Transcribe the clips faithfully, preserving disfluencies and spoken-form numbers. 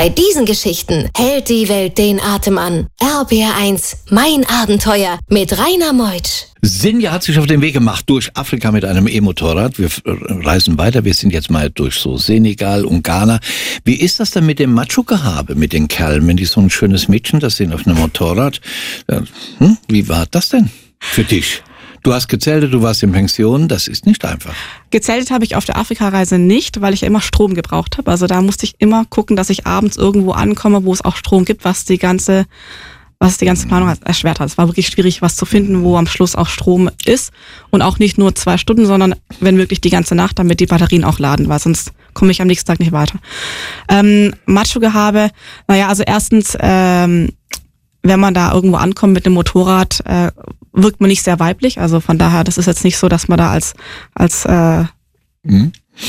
Bei diesen Geschichten hält die Welt den Atem an. R B R eins, mein Abenteuer mit Rainer Meutsch. Sinja hat sich auf den Weg gemacht durch Afrika mit einem E-Motorrad. Wir reisen weiter. Wir sind jetzt mal durch so Senegal und Ghana. Wie ist das denn mit dem Macho-Gehabe, mit den Kerlen, wenn die so ein schönes Mädchen das sind auf einem Motorrad? Hm? Wie war das denn für dich? Du hast gezeltet, du warst in Pension, das ist nicht einfach. Gezeltet habe ich auf der Afrika-Reise nicht, weil ich ja immer Strom gebraucht habe. Also da musste ich immer gucken, dass ich abends irgendwo ankomme, wo es auch Strom gibt, was die ganze, was die ganze Planung erschwert hat. Es war wirklich schwierig, was zu finden, wo am Schluss auch Strom ist. Und auch nicht nur zwei Stunden, sondern wenn wirklich die ganze Nacht, damit die Batterien auch laden, weil sonst komme ich am nächsten Tag nicht weiter. Ähm, Macho-Gehabe, naja, also erstens, ähm, wenn man da irgendwo ankommt mit dem Motorrad, äh, wirkt man nicht sehr weiblich. Also von daher, das ist jetzt nicht so, dass man da als als äh, mhm.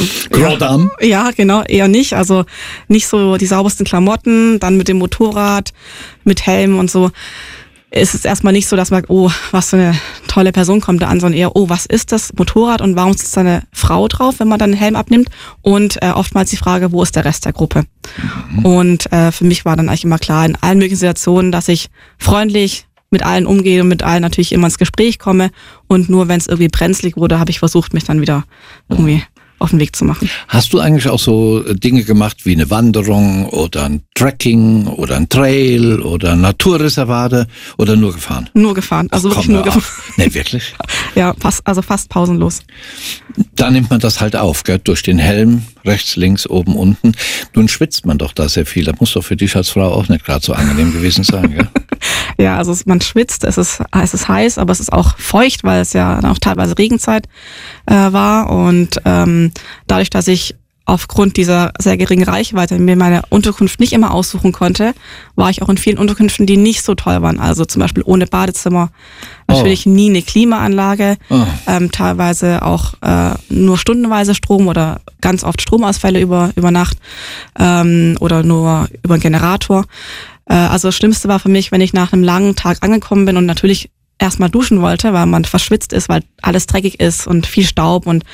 ja, ja, genau, eher nicht. Also nicht so die saubersten Klamotten, dann mit dem Motorrad, mit Helm und so. Ist es erstmal nicht so, dass man sagt, oh, was für eine tolle Person kommt da an, sondern eher, oh, was ist das Motorrad und warum sitzt da eine Frau drauf, wenn man dann den Helm abnimmt? Und äh, oftmals die Frage, wo ist der Rest der Gruppe? Mhm. Und äh, für mich war dann eigentlich immer klar, in allen möglichen Situationen, dass ich freundlich mit allen umgehe und mit allen natürlich immer ins Gespräch komme. Und nur wenn es irgendwie brenzlig wurde, habe ich versucht, mich dann wieder irgendwie auf den Weg zu machen. Hast du eigentlich auch so Dinge gemacht wie eine Wanderung oder ein Trekking oder ein Trail oder Naturreservate oder nur gefahren? Nur gefahren, also Ach, wirklich komm, nur gefahren. Nee, wirklich? Ja, fast, also fast pausenlos. Da nimmt man das halt auf, gell? Durch den Helm, rechts, links, oben, unten. Nun schwitzt man doch da sehr viel. Das muss doch für dich als Frau auch nicht gerade so angenehm gewesen sein, gell? Ja, also man schwitzt, es ist, es ist heiß, aber es ist auch feucht, weil es ja auch teilweise Regenzeit äh, war. Und ähm, dadurch, dass ich aufgrund dieser sehr geringen Reichweite mir meine Unterkunft nicht immer aussuchen konnte, war ich auch in vielen Unterkünften, die nicht so toll waren. Also zum Beispiel ohne Badezimmer, natürlich oh. nie eine Klimaanlage, oh. ähm, teilweise auch äh, nur stundenweise Strom oder ganz oft Stromausfälle über über Nacht ähm, oder nur über einen Generator. Äh, also das Schlimmste war für mich, wenn ich nach einem langen Tag angekommen bin und natürlich erstmal duschen wollte, weil man verschwitzt ist, weil alles dreckig ist und viel Staub und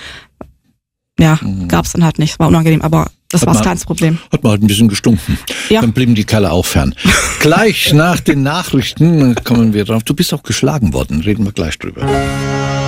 ja, mhm. gab's dann halt nicht. War unangenehm, aber das hat war das kleinste Problem. Hat man halt ein bisschen gestunken. Ja. Dann blieben die Kerle auch fern. Gleich nach den Nachrichten kommen wir drauf. Du bist auch geschlagen worden. Reden wir gleich drüber.